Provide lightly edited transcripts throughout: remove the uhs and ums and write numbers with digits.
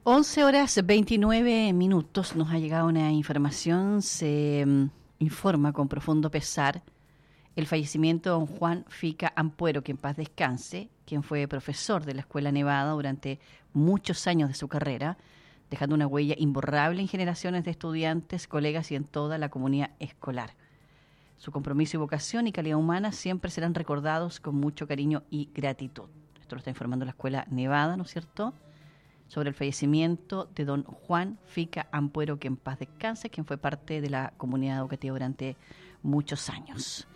11:29 nos ha llegado una información, se informa con profundo pesar el fallecimiento de don Juan Fica Ampuero, que en paz descanse, quien fue profesor de la Escuela Nevada durante muchos años de su carrera, dejando una huella imborrable en generaciones de estudiantes, colegas y en toda la comunidad escolar. Su compromiso y vocación y calidad humana siempre serán recordados con mucho cariño y gratitud. Esto lo está informando la Escuela Nevada, ¿no es cierto?, sobre el fallecimiento de don Juan Fica Ampuero, que en paz descanse, quien fue parte de la comunidad educativa durante muchos años.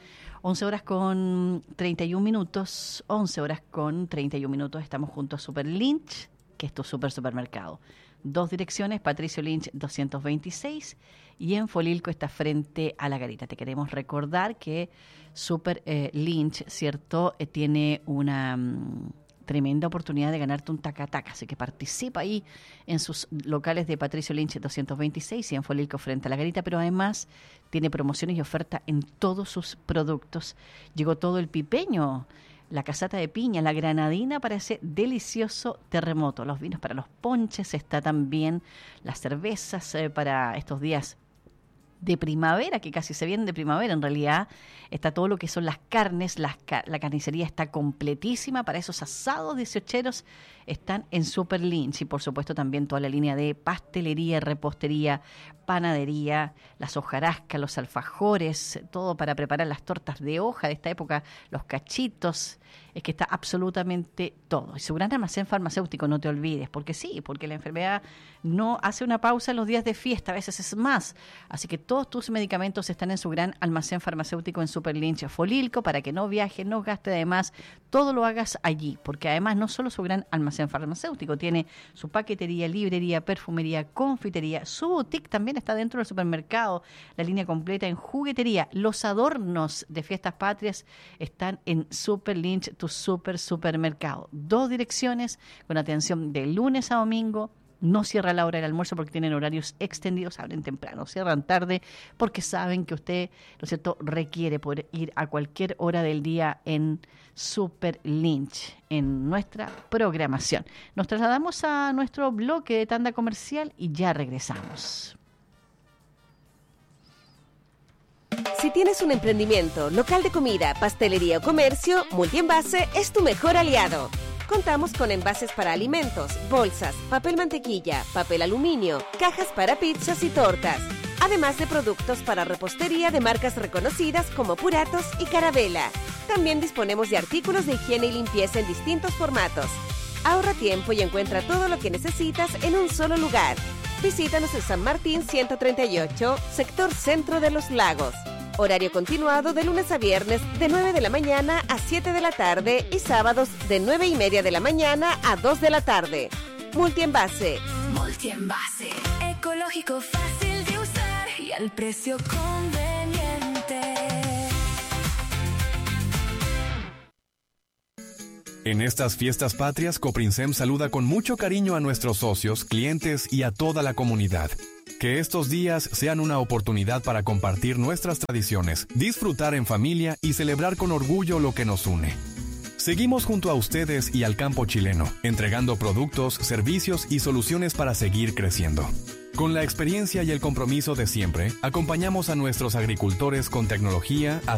11:31, estamos junto a Super Lynch, que es tu supermercado. 2 direcciones, Patricio Lynch 226, y en Folilco está frente a la garita. Te queremos recordar que Super Lynch, ¿cierto?, tiene una tremenda oportunidad de ganarte un taca-taca, así que participa ahí en sus locales de Patricio Lynch 226 y en Folilco frente a la garita, pero además tiene promociones y oferta en todos sus productos. Llegó todo el pipeño, la casata de piña, la granadina para ese delicioso terremoto, los vinos para los ponches, está también las cervezas para estos días de primavera, que casi se vienen de primavera en realidad. Está todo lo que son las carnes, la carnicería está completísima para esos asados 18eros, están en Super Lynch, y por supuesto también toda la línea de pastelería, repostería, panadería, las hojarascas, los alfajores, todo para preparar las tortas de hoja de esta época, los cachitos, es que está absolutamente todo. Y su gran almacén farmacéutico, no te olvides, porque sí, porque la enfermedad no hace una pausa en los días de fiesta, a veces es más, así que todos tus medicamentos están en su gran almacén farmacéutico en Super Lynch Folilco, para que no viajes, no gastes, además todo lo hagas allí, porque además no solo su gran almacén farmacéutico, tiene su paquetería, librería, perfumería, confitería, su boutique también está dentro del supermercado, la línea completa en juguetería, los adornos de fiestas patrias están en Super Lynch, tu supermercado. 2 direcciones con atención de lunes a domingo. No cierra la hora del almuerzo porque tienen horarios extendidos, abren temprano, cierran tarde porque saben que usted, ¿no es cierto?, requiere poder ir a cualquier hora del día en Super Lynch, en nuestra programación. Nos trasladamos a nuestro bloque de tanda comercial y ya regresamos. Si tienes un emprendimiento, local de comida, pastelería o comercio, Multienvase es tu mejor aliado. Contamos con envases para alimentos, bolsas, papel mantequilla, papel aluminio, cajas para pizzas y tortas, además de productos para repostería de marcas reconocidas como Puratos y Carabela. También disponemos de artículos de higiene y limpieza en distintos formatos. Ahorra tiempo y encuentra todo lo que necesitas en un solo lugar. Visítanos en San Martín 138, sector Centro de los Lagos. Horario continuado de lunes a viernes de 9 de la mañana a 7 de la tarde y sábados de 9:30 de la mañana a 2 de la tarde. Multienvase. Multienvase. Ecológico, fácil de usar y al precio conveniente. En estas fiestas patrias, Coprinsem saluda con mucho cariño a nuestros socios, clientes y a toda la comunidad. Que estos días sean una oportunidad para compartir nuestras tradiciones, disfrutar en familia y celebrar con orgullo lo que nos une. Seguimos junto a ustedes y al campo chileno, entregando productos, servicios y soluciones para seguir creciendo. Con la experiencia y el compromiso de siempre, acompañamos a nuestros agricultores con tecnología,